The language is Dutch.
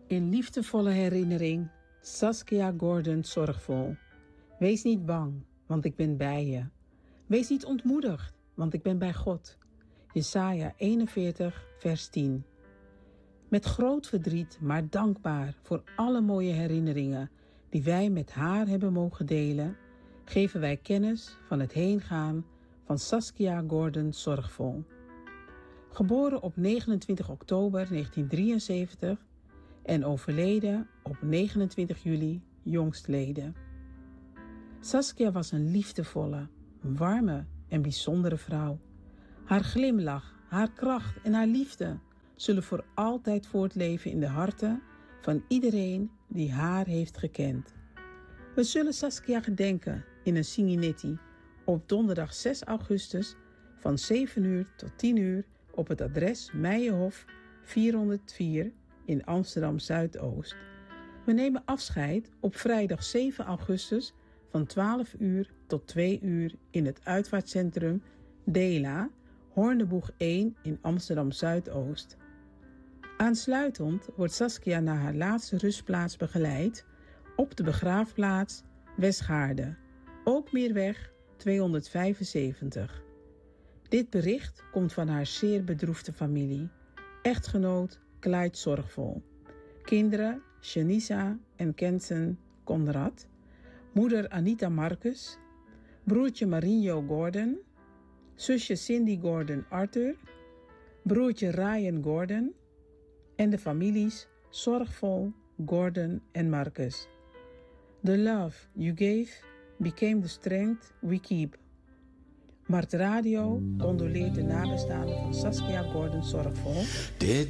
In liefdevolle herinnering, Saskia Gordon zorgvol. Wees niet bang, want ik ben bij je. Wees niet ontmoedigd, want ik ben bij God. Jesaja 41, vers 10. Met groot verdriet, maar dankbaar voor alle mooie herinneringen die wij met haar hebben mogen delen, geven wij kennis van het heengaan van Saskia Gordon zorgvol. Geboren op 29 oktober 1973 en overleden op 29 juli jongstleden. Saskia was een liefdevolle, warme en bijzondere vrouw. Haar glimlach, haar kracht en haar liefde zullen voor altijd voortleven in de harten van iedereen die haar heeft gekend. We zullen Saskia gedenken in een Singinetti op donderdag 6 augustus van 7 uur tot 10 uur op het adres Meijenhof 404 in Amsterdam Zuidoost. We nemen afscheid op vrijdag 7 augustus van 12 uur tot 2 uur in het uitvaartcentrum Dela, Hoorneboeg 1 in Amsterdam Zuidoost. Aansluitend wordt Saskia naar haar laatste rustplaats begeleid op de begraafplaats Westgaarde, Ookmeerweg 275. Dit bericht komt van haar zeer bedroefde familie, echtgenoot Clyde Zorgvol, kinderen Shanisa en Kensen Conrad, moeder Anita Marcus, broertje Marinho Gordon, zusje Cindy Gordon Arthur, broertje Ryan Gordon en de families Zorgvol, Gordon en Marcus. The love you gave became the strength we keep. Mart Radio condoleert de nabestaanden van Saskia Gordon Zorgvol.